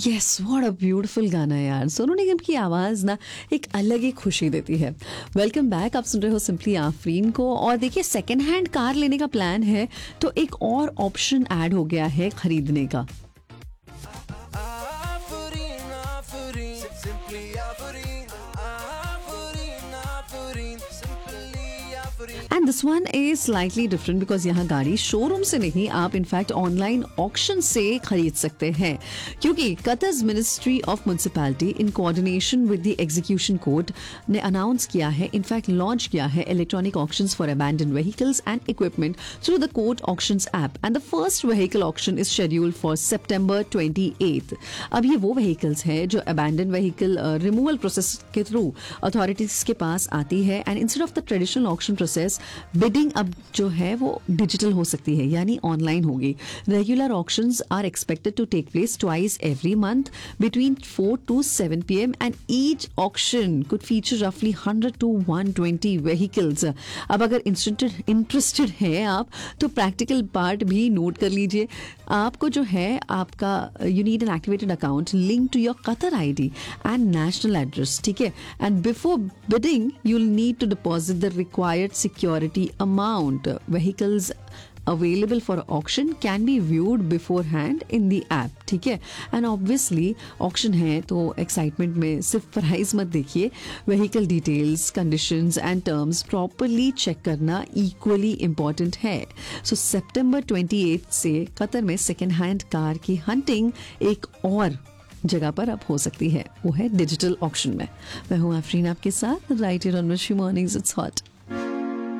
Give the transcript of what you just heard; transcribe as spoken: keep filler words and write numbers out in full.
Yes, what a beautiful गाना है यार। सोनू निगम की आवाज़ ना एक अलग ही खुशी देती है। वेलकम बैक, आप सुन रहे हो सिंपली आफरीन को। और देखिए, सेकेंड हैंड कार लेने का प्लान है तो एक और ऑप्शन ऐड हो गया है खरीदने का। Afurin, Afurin, simply Afurin, Afurin, Afurin, simply Afurin. And this one is slightly different because यहाँ गाड़ी शोरूम से नहीं, आप इनफैक्ट ऑनलाइन ऑक्शन से खरीद सकते हैं, क्योंकि Qatar's ministry of municipality in coordination with the execution court ने अनाउंस किया है, इनफैक्ट लॉन्च किया है electronic auctions for abandoned vehicles and equipment through the court auctions app and the first vehicle auction is scheduled for September twenty eighth. अब ये वो vehicles है जो अबैंडन्ड व्हीकल रिमूवल प्रोसेस के थ्रू अथॉरिटीज के पास आती है, and instead of the traditional auction process bidding अब जो है वो डिजिटल हो सकती है, यानी ऑनलाइन होगी। Regular auctions are expected to take place twice every month between four to seven P M and each auction could feature रफली hundred to one twenty vehicles. अब अगर इंटरेस्टेड इंटरेस्टेड हैं आप तो प्रैक्टिकल पार्ट भी note कर लीजिए। आपको जो है आपका you need an activated account link to your Qatar I D and national address, ठीक है। And before bidding you will need to deposit the required security amount. Vehicles available for auction can be viewed beforehand in the app, ठीक है। And obviously auction है तो excitement में सिर्फ price मत देखिए, vehicle details, conditions and terms properly check करना equally important है। सो सितंबर ट्वेंटी एथ से कतर में सेकेंड हैंड कार की हंटिंग एक और जगह पर अब हो सकती है, वो है डिजिटल ऑक्शन में। मैं हूँ आफरीन आपके साथ, राइट हियर ऑन मिर्ची मॉर्निंग्स, इट्स हॉट।